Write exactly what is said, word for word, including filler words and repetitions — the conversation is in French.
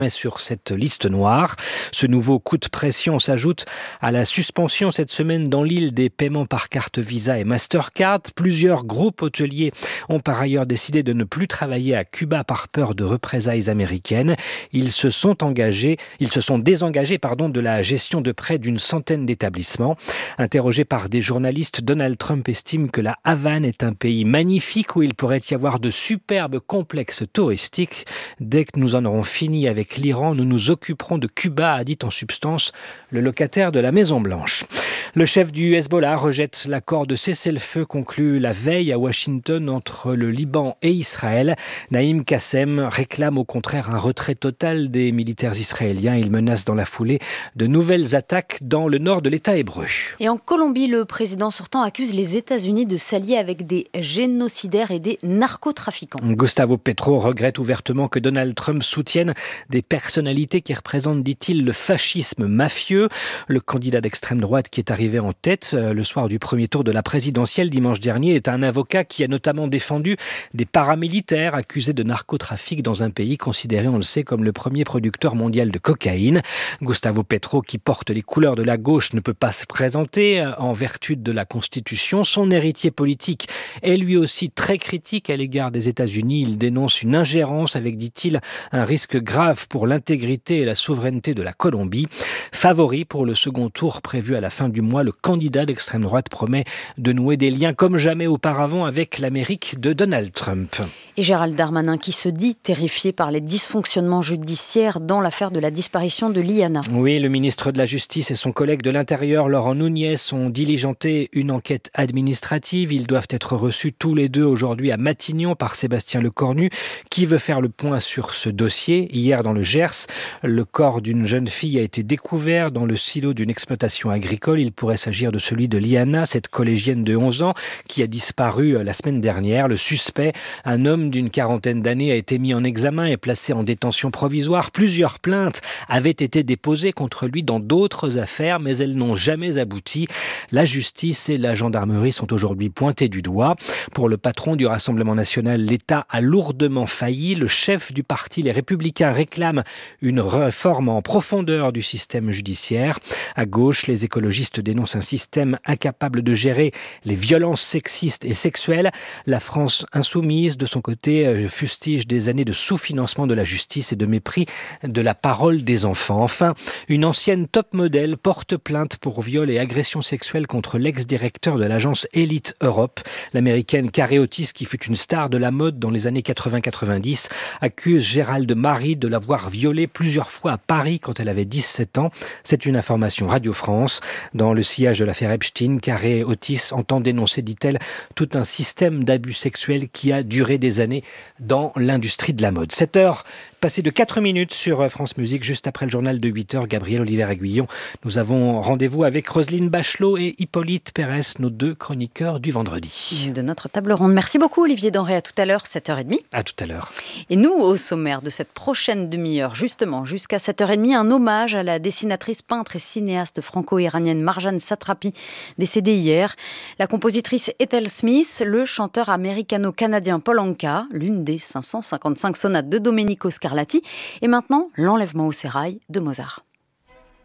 sur cette liste noire. Ce nouveau coup de pression s'ajoute à la suspension cette semaine dans l'île des paiements par carte Visa et Mastercard. Plusieurs groupes hôteliers ont par ailleurs décidé de ne plus travailler à Cuba par peur de représailles américaines. Ils se sont engagés, ils se sont désengagés pardon, de la gestion de près d'une centaine d'établissements. Interrogé par des journalistes, Donald Trump estime que la Havane est un pays magnifique où il pourrait y avoir de superbes complexes touristiques. Dès que nous en aurons fini avec l'Iran, nous nous occuperons de Cuba, a dit en substance le locataire de la Maison-Blanche. Le chef du Hezbollah rejette l'accord de cessez-le-feu conclu la veille à Washington entre le Liban et Israël. Naïm Kassem réclame au contraire un retrait total des militaires israéliens. Il menace dans la foulée de nouvelles attaques dans le nord de l'État hébreu. Et en Colombie, le président sortant accuse les États-Unis de s'allier avec des génocidaires et des narcotrafiquants. Gustavo Petro regrette ouvertement que Donald Trump soutienne des personnalités qui représentent, dit-il, le fascisme mafieux. Le candidat d'extrême droite qui est arrivé en tête le soir du premier tour de la présidentielle dimanche dernier est un avocat qui a notamment défendu des paramilitaires accusés de narcotrafic dans un pays considéré, on le sait, comme le premier producteur mondial de cocaïne. Gustavo Petro, qui porte les couleurs de la gauche, ne peut pas se présenter en vertu de la Constitution. Son héritier politique est lui aussi très critique à l'égard des États-Unis. Il dénonce une ingérence avec, dit-il, un risque grave pour l'intégrité et la souveraineté de la Colombie. Favori pour le second tour prévu à la fin du mois, le candidat d'extrême droite promet de nouer des liens comme jamais auparavant avec l'Amérique de Donald Trump. Et Gérald Darmanin qui se dit terrifié par les dysfonctionnements judiciaires dans l'affaire de la disparition de Liana. Oui, le ministre de la Justice et son collègue de l'Intérieur, Laurent Nunez, ont diligenté une enquête administrative. Ils doivent être reçus tous les deux aujourd'hui à Matignon par Sébastien Lecornu, qui veut faire le point sur ce dossier. Hier, dans le Gers, le corps d'une jeune fille a été découvert dans le silo d'une exploitation agricole. Il pourrait s'agir de celui de Liana, cette collégienne de onze ans qui a disparu la semaine dernière. Le suspect, un homme d'une quarantaine d'années, a été mis en examen et placé en détention provisoire. Plusieurs plaintes avaient été déposées contre lui dans d'autres affaires, mais elles n'ont jamais abouti. La justice et la gendarmerie sont aujourd'hui pointées du doigt. Pour le patron du Rassemblement national, l'État a lourdement failli. Le chef du parti, les Républicains, réclame une réforme en profondeur du système judiciaire. À gauche, les écologistes dénoncent un système incapable de gérer les violences sexistes et sexuelles. La France insoumise, de son côté, fustige des années de sous-financement de la justice et de mépris de la parole des enfants. Enfin, une ancienne top modèle porte plainte pour viol et agression sexuelle contre l'ex-directeur de l'agence Elite Europe. L'américaine Carey Otis, qui fut une star de la mode dans les années quatre-vingts quatre-vingt-dix, accuse Gérald Marie de l'avoir violée plusieurs fois à Paris quand elle avait dix-sept ans. C'est une information Radio France. Dans le sillage de l'affaire Epstein, Carey Otis entend dénoncer, dit-elle, tout un système d'abus sexuels qui a duré des années dans l'industrie de la mode. sept heures passées de quatre minutes sur France Musique, juste après le journal de huit heures, Gabriel Oliver-Aiguillon. Nous avons rendez-vous avec Roselyne Bachelot et Hippolyte Pérez, nos deux chroniqueurs du vendredi. De notre table ronde. Merci beaucoup Olivier Denré, à tout à l'heure, sept heures trente. À tout à l'heure. Et nous, au sommaire de cette prochaine demi-heure, justement, jusqu'à sept heures trente, un hommage à la dessinatrice, peintre et cinéaste franco-iranienne Marjane Satrapi, décédée hier. La compositrice Ethel Smith, le chanteur américano-canadien Paul Anka, l'une des cinq cent cinquante-cinq sonates de Domenico Scarlatti, et maintenant l'enlèvement au sérail de Mozart.